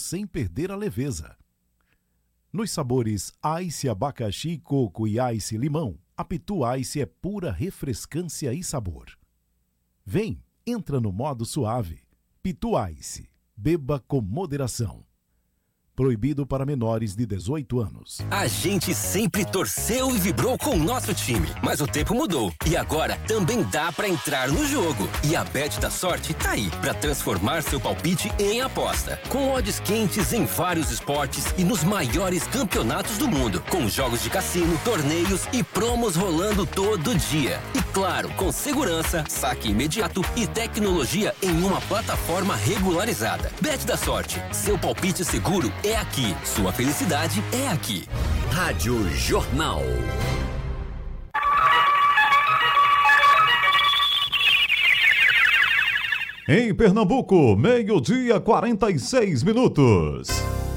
sem perder a leveza. Nos sabores Ice abacaxi, coco e Ice limão, a Pitu Ice é pura refrescância e sabor. Vem, entra no modo suave. Pitu Ice, beba com moderação. Proibido para menores de 18 anos. A gente sempre torceu e vibrou com o nosso time, mas o tempo mudou e agora também dá pra entrar no jogo. E a Bet da Sorte tá aí pra transformar seu palpite em aposta. Com odds quentes em vários esportes e nos maiores campeonatos do mundo, com jogos de cassino, torneios e promos rolando todo dia. E claro, com segurança, saque imediato e tecnologia em uma plataforma regularizada. Bet da Sorte, seu palpite seguro é aqui. Sua felicidade é aqui. Rádio Jornal. Em Pernambuco, 12:46.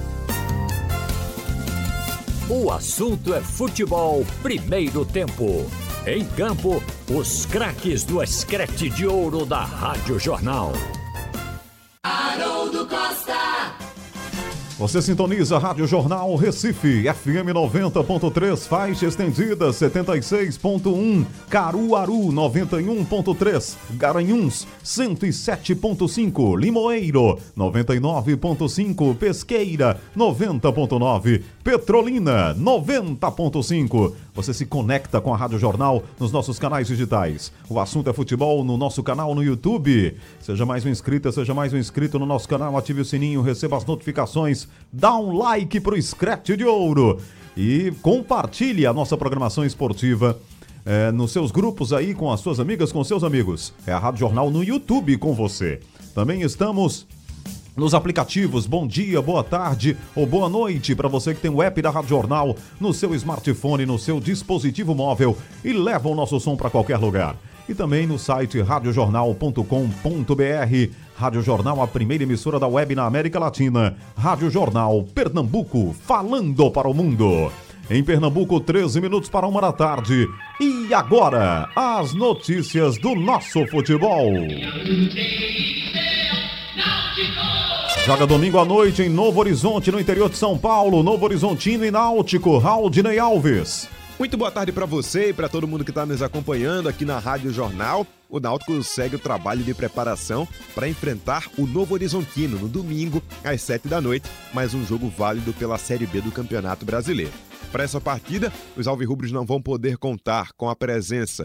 O assunto é futebol, primeiro tempo. Em campo, os craques do Escrete de Ouro da Rádio Jornal. Haroldo Costa. Você sintoniza a Rádio Jornal Recife, FM 90.3, faixa estendida 76.1, Caruaru 91.3, Garanhuns 107.5, Limoeiro 99.5, Pesqueira 90.9, Petrolina 90.5. Você se conecta com a Rádio Jornal nos nossos canais digitais. O assunto é futebol no nosso canal no YouTube. Seja mais um inscrito, seja mais um inscrito no nosso canal, ative o sininho, receba as notificações, dá um like pro Escrete de Ouro e compartilhe a nossa programação esportiva nos seus grupos aí, com as suas amigas, com seus amigos. É a Rádio Jornal no YouTube com você. Também estamos nos aplicativos. Bom dia, boa tarde ou boa noite para você que tem o app da Rádio Jornal no seu smartphone, no seu dispositivo móvel e leva o nosso som para qualquer lugar. E também no site radiojornal.com.br. Rádio Jornal, a primeira emissora da web na América Latina. Rádio Jornal, Pernambuco, falando para o mundo. Em Pernambuco, 13 minutos para 1 da tarde. E agora, as notícias do nosso futebol. Joga domingo à noite em Novo Horizonte, no interior de São Paulo. Novo Horizontino e Náutico, Raudinei Alves. Muito boa tarde para você e para todo mundo que está nos acompanhando aqui na Rádio Jornal. O Náutico segue o trabalho de preparação para enfrentar o Novo Horizontino no domingo, às 7 da noite, mais um jogo válido pela Série B do Campeonato Brasileiro. Para essa partida, os alvirrubros não vão poder contar com a presença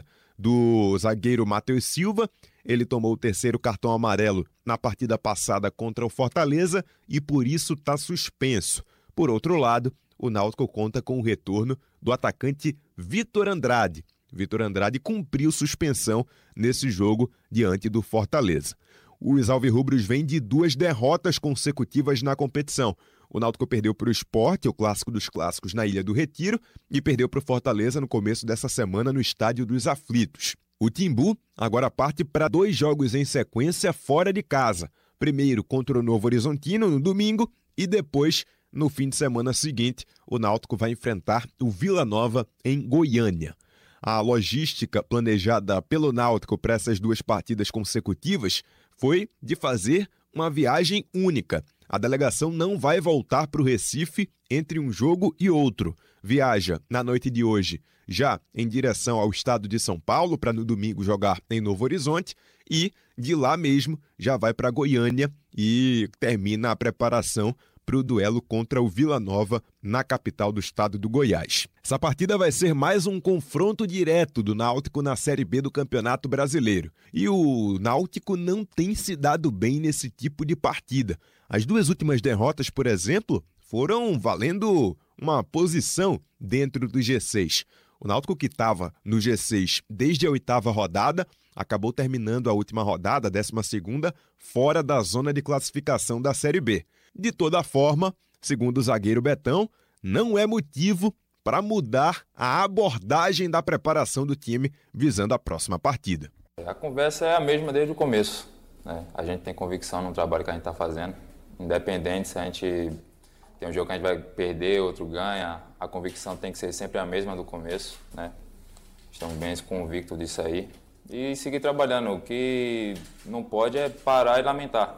do zagueiro Matheus Silva. Ele tomou o terceiro cartão amarelo na partida passada contra o Fortaleza e por isso está suspenso. Por outro lado, o Náutico conta com o retorno do atacante Vitor Andrade. Vitor Andrade cumpriu suspensão nesse jogo diante do Fortaleza. Os alvirrubros vêm de 2 derrotas consecutivas na competição. O Náutico perdeu para o Sport, o clássico dos clássicos, na Ilha do Retiro, e perdeu para o Fortaleza no começo dessa semana no Estádio dos Aflitos. O Timbu agora parte para 2 jogos em sequência fora de casa. Primeiro contra o Novo Horizontino no domingo e depois, no fim de semana seguinte, o Náutico vai enfrentar o Vila Nova em Goiânia. A logística planejada pelo Náutico para essas 2 partidas consecutivas foi de fazer uma viagem única. A delegação não vai voltar para o Recife entre um jogo e outro. Viaja na noite de hoje já em direção ao estado de São Paulo para no domingo jogar em Novo Horizonte e de lá mesmo já vai para Goiânia e termina a preparação para o duelo contra o Vila Nova na capital do estado do Goiás. Essa partida vai ser mais um confronto direto do Náutico na Série B do Campeonato Brasileiro. E o Náutico não tem se dado bem nesse tipo de partida. As 2 últimas derrotas, por exemplo, foram valendo uma posição dentro do G6. O Náutico, que estava no G6 desde a 8ª rodada, acabou terminando a última rodada, a 12ª, fora da zona de classificação da Série B. De toda forma, segundo o zagueiro Betão, não é motivo para mudar a abordagem da preparação do time visando a próxima partida. A conversa é a mesma desde o começo, né? A gente tem convicção no trabalho que a gente está fazendo, independente se a gente tem um jogo que a gente vai perder, outro ganha, a convicção tem que ser sempre a mesma do começo, né? Estamos bem convictos disso aí. E seguir trabalhando. O que não pode é parar e lamentar.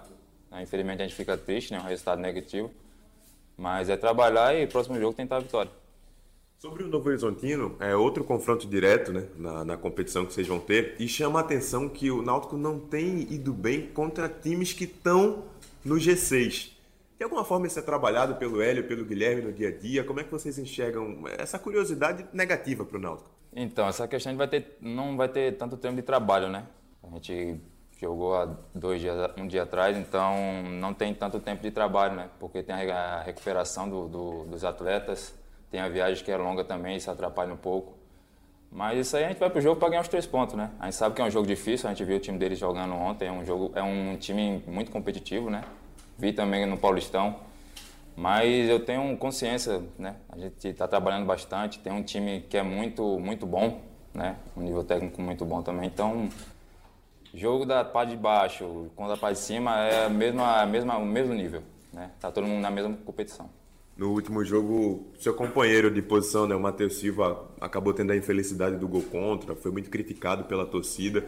Infelizmente a gente fica triste, né? Um resultado negativo. Mas é trabalhar e próximo jogo tentar a vitória. Sobre o Novo Horizontino, é outro confronto direto, né, na competição que vocês vão ter, e chama a atenção que o Náutico não tem ido bem contra times que estão no G6. De alguma forma isso é trabalhado pelo Hélio, pelo Guilherme no dia a dia? Como é que vocês enxergam essa curiosidade negativa para o Náutico? Então, essa questão não vai ter tanto tempo de trabalho, né? A gente jogou há um dia atrás, então não tem tanto tempo de trabalho, né? Porque tem a recuperação dos atletas, tem a viagem que é longa também, isso atrapalha um pouco. Mas isso aí a gente vai pro jogo para ganhar os 3 pontos, né? A gente sabe que é um jogo difícil, a gente viu o time deles jogando ontem, é um time muito competitivo, né? Vi também no Paulistão, mas eu tenho consciência, né? A gente está trabalhando bastante, tem um time que é muito, muito bom, né? Um nível técnico muito bom também, então jogo da parte de baixo contra a parte de cima é o mesmo nível, né? Tá todo mundo na mesma competição. No último jogo, seu companheiro de posição, né, o Matheus Silva, acabou tendo a infelicidade do gol contra, foi muito criticado pela torcida.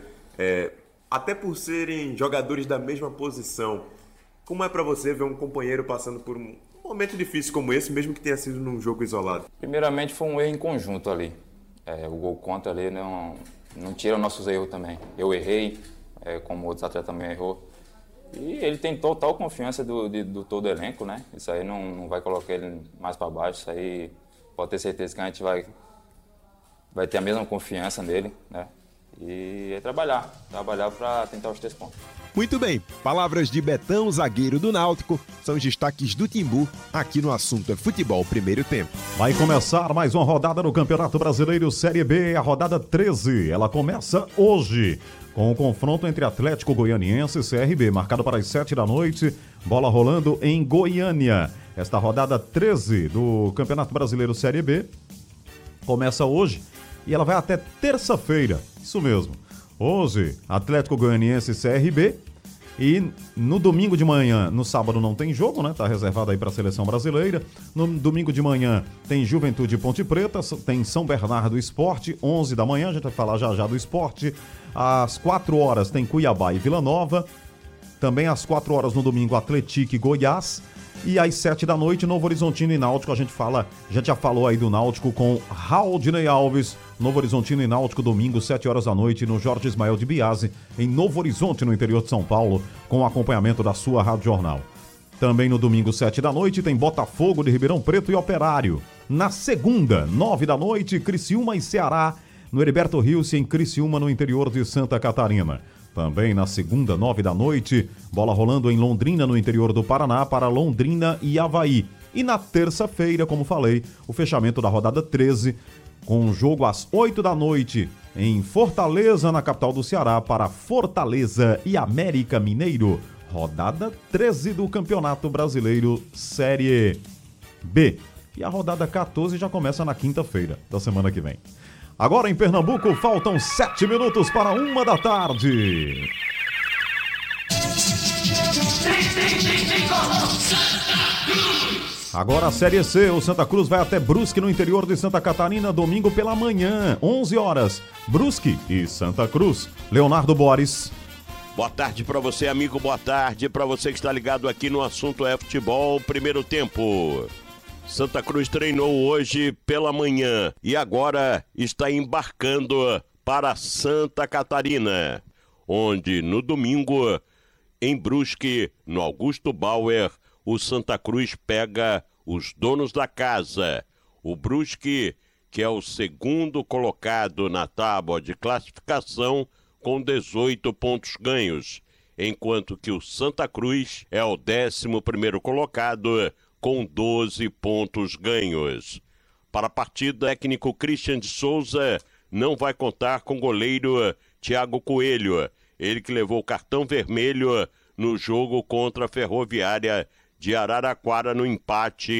Até por serem jogadores da mesma posição, como é para você ver um companheiro passando por um momento difícil como esse, mesmo que tenha sido num jogo isolado? Primeiramente foi um erro em conjunto ali. O gol contra ali não tira nossos erros também. Eu errei, como outros atletas também errou. E ele tem total confiança do todo o elenco, né? Isso aí não vai colocar ele mais para baixo. Isso aí pode ter certeza que a gente vai ter a mesma confiança nele, né? E é trabalhar para tentar os 3 pontos. Muito bem, palavras de Betão, zagueiro do Náutico, são os destaques do Timbu, aqui no Assunto é Futebol Primeiro Tempo. Vai começar mais uma rodada no Campeonato Brasileiro Série B, a rodada 13. Ela começa hoje, com o confronto entre Atlético Goianiense e CRB, marcado para as 7 da noite, bola rolando em Goiânia. Esta rodada 13 do Campeonato Brasileiro Série B começa hoje e ela vai até terça-feira, isso mesmo. Hoje, Atlético Goianiense e CRB. E no domingo de manhã, no sábado não tem jogo, né? Tá reservado aí para a seleção brasileira. No domingo de manhã tem Juventude e Ponte Preta, tem São Bernardo Sport, 11 da manhã, a gente vai falar já do esporte. Às 4 horas tem Cuiabá e Vila Nova. Também às 4 horas no domingo, Atlético e Goiás. E às 7 da noite, Novo Horizontino e Náutico. A gente já falou aí do Náutico com Raudinei Alves. Novo Horizontino e Náutico, domingo, 7 horas da noite, no Jorge Ismael de Biase, em Novo Horizonte, no interior de São Paulo, com o acompanhamento da sua Rádio Jornal. Também no domingo, 7 da noite, tem Botafogo de Ribeirão Preto e Operário. Na segunda, 9 da noite, Criciúma e Ceará, no Heriberto Rios, em Criciúma, no interior de Santa Catarina. Também na segunda, 9 da noite, bola rolando em Londrina, no interior do Paraná, para Londrina e Avaí. E na terça-feira, como falei, o fechamento da rodada 13, com um jogo às 8 da noite em Fortaleza, na capital do Ceará, para Fortaleza e América Mineiro. Rodada 13 do Campeonato Brasileiro Série B. E a rodada 14 já começa na quinta-feira da semana que vem. Agora em Pernambuco, faltam 7 minutos para 1 da tarde. Agora a Série C, o Santa Cruz vai até Brusque, no interior de Santa Catarina, domingo pela manhã, 11 horas. Brusque e Santa Cruz. Leonardo Boris. Boa tarde para você, amigo, boa tarde para você que está ligado aqui no Assunto é Futebol, primeiro tempo. Santa Cruz treinou hoje pela manhã e agora está embarcando para Santa Catarina, onde no domingo, em Brusque, no Augusto Bauer, o Santa Cruz pega os donos da casa. O Brusque, que é o segundo colocado na tábua de classificação, com 18 pontos ganhos, enquanto que o Santa Cruz é o 11º colocado, com 12 pontos ganhos. Para a partida, o técnico Christian de Souza não vai contar com o goleiro Thiago Coelho, ele que levou cartão vermelho no jogo contra a Ferroviária de Araraquara no empate